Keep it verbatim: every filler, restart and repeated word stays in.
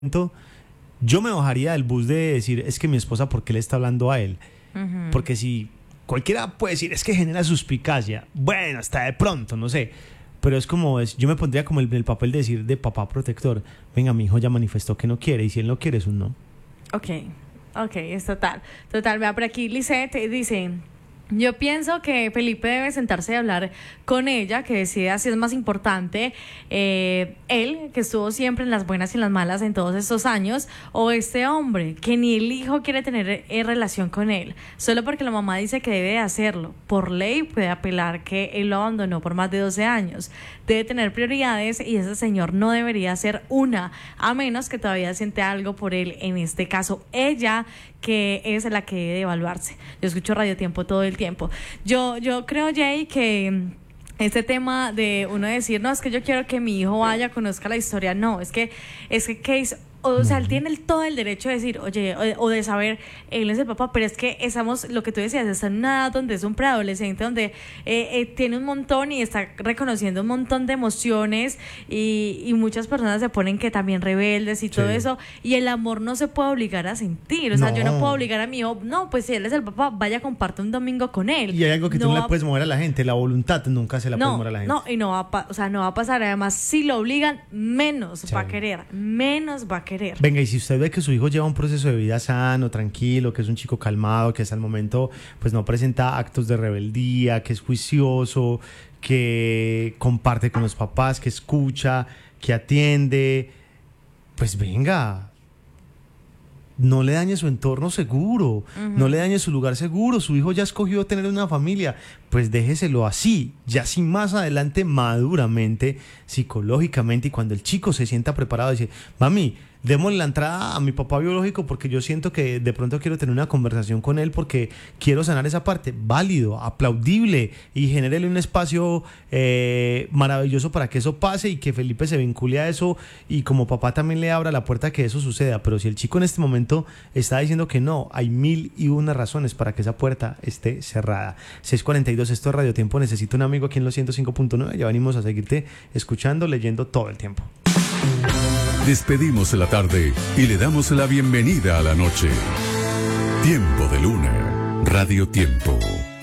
yo me bajaría del bus de decir, es que mi esposa, ¿por qué le está hablando a él? Uh-huh. Porque si cualquiera puede decir, es que genera suspicacia, bueno, hasta de pronto, no sé, pero es como, es, yo me pondría como el, el papel de decir de papá protector, venga, mi hijo ya manifestó que no quiere, y si él no quiere es un no. Ok, ok, es total, total, vea por aquí, Lisette dice... Yo pienso que Felipe debe sentarse y hablar con ella, que decida si es más importante eh, él, que estuvo siempre en las buenas y en las malas en todos estos años, o este hombre, que ni el hijo quiere tener eh, relación con él, solo porque la mamá dice que debe hacerlo. Por ley puede apelar que él lo abandonó por más de doce años. Debe tener prioridades y ese señor no debería ser una, a menos que todavía siente algo por él, en este caso ella, que es la que debe evaluarse. Yo escucho Radio Tiempo todo el tiempo. Yo, yo creo, Jay, que este tema de uno decir, no, es que yo quiero que mi hijo vaya, conozca la historia, no, es que, es que Case, o, o sea, él tiene el, todo el derecho de decir, oye, o, o de saber, él es el papá, pero es que estamos, lo que tú decías, está en una edad donde es un preadolescente, donde eh, eh, tiene un montón y está reconociendo un montón de emociones y, y muchas personas se ponen que también rebeldes y todo Sí. eso, y el amor no se puede obligar a sentir, o sea, No. yo no puedo obligar a mi hijo, no, pues si él es el papá, vaya, comparte un domingo con él. Y hay algo que tú no le va- puedes mover a la gente, la voluntad nunca se la puedes no, mover a la gente. no, y no va a pa- o sea, no va a pasar. Además, si lo obligan, menos Sí. va a querer, menos va a querer. Venga, y si usted ve que su hijo lleva un proceso de vida sano, tranquilo, que es un chico calmado, que hasta el momento pues no presenta actos de rebeldía, que es juicioso, que comparte con los papás, que escucha, que atiende, pues venga, no le dañe su entorno seguro, Ujú. no le dañe su lugar seguro, su hijo ya escogió tener una familia, pues déjeselo así, ya si más adelante maduramente, psicológicamente, y cuando el chico se sienta preparado, dice, mami, démosle la entrada a mi papá biológico porque yo siento que de pronto quiero tener una conversación con él porque quiero sanar esa parte, válido, aplaudible, y genérele un espacio eh, maravilloso para que eso pase y que Felipe se vincule a eso y como papá también le abra la puerta a que eso suceda. Pero si el chico en este momento está diciendo que no, hay mil y una razones para que esa puerta esté cerrada. seis cuarenta y dos, esto es Radio Tiempo, necesito un amigo aquí en los ciento cinco punto nueve, ya venimos a seguirte escuchando, leyendo todo el tiempo. Despedimos la tarde y le damos la bienvenida a la noche. Tiempo de Luna, Radio Tiempo.